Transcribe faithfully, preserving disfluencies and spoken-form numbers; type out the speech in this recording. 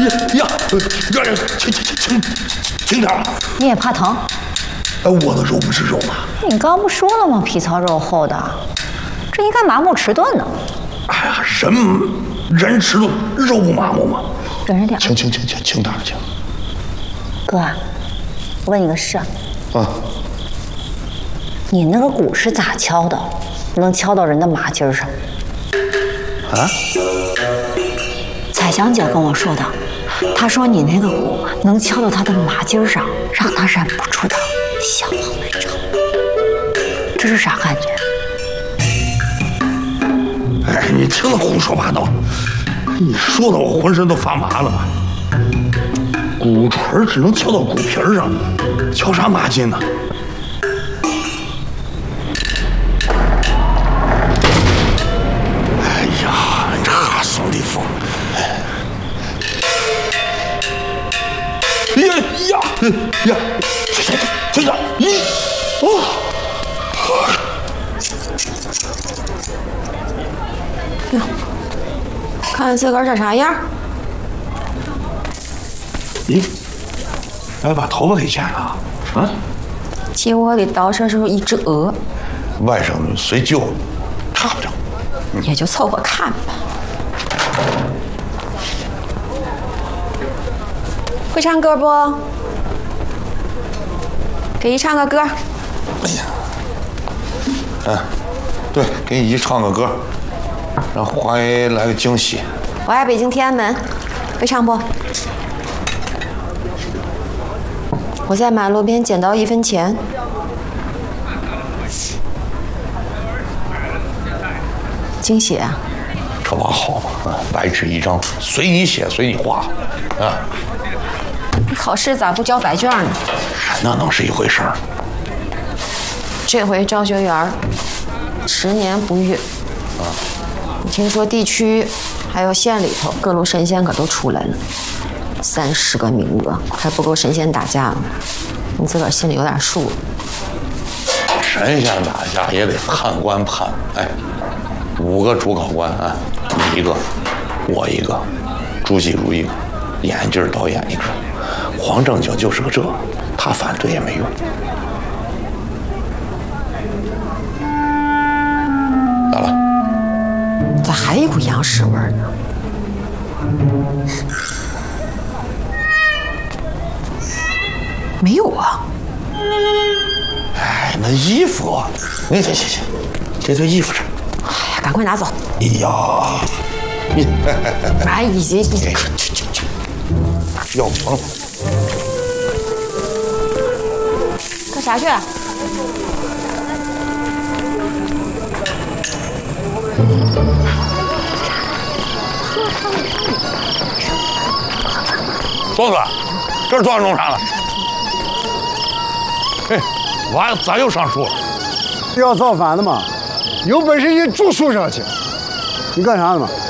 呀，让人轻轻轻轻点儿。 你也怕疼？ 哎，我的肉不是肉吗？ 你刚不说了吗？皮糙肉厚的，这应该麻木迟钝呢。 哎呀，人人迟钝，肉不麻木吗？ 忍着点。 轻轻轻轻轻点儿轻。 哥，问你个事。 啊。 你那个鼓是咋敲的？能敲到人的马筋上？ 啊？ 彩香姐跟我说的，她说你那个鼓能敲到她的马筋上，让她忍不住的向往来着。这是啥感觉？ 哎，你听他胡说八道，你说的我浑身都发麻了。鼓槌只能敲到鼓皮上，敲啥马筋呢？哎呀，这怂的疯！哎呀呀呀！去去去去！咦，哦！ 哟，看自个儿长啥样？ 咦，还把头发给剪了啊？ 结果里倒车时候一只鹅， 外甥女随舅，差不着， 嗯、也就凑合看吧。会唱歌不？给姨唱个歌。 哎呀，嗯，对，给姨唱个歌，让华爷来个惊喜。 我爱北京天安门，会唱不？我在马路边捡到一分钱，惊喜啊！ 这玩好嘛，白纸一张，随你写，随你画，啊！ 你考试咋不交白卷呢？ 那能是一回事儿？ 这回招学员十年不遇啊！你听说地区还有县里头各路神仙可都出来了，三十个名额还不够神仙打架呢，你自个儿心里有点数。 神仙打架也得判官判，哎，五个主考官啊，你一个，我一个，朱记如一个，眼镜导演一个，黄正经就是个这，他反对也没用。咋了？ 咋还一股羊屎味儿呢？没有啊。 哎，那衣服啊，你行行行，这件衣服是。 哎呀，赶快拿走！ 哎呀，你哎，已经你去去去去，要命！ 干啥去？ 庄子，这是多少弄啥了？哎，娃咋又上树了？ 要造反的嘛，有本事你住树上去！你干啥呢嘛？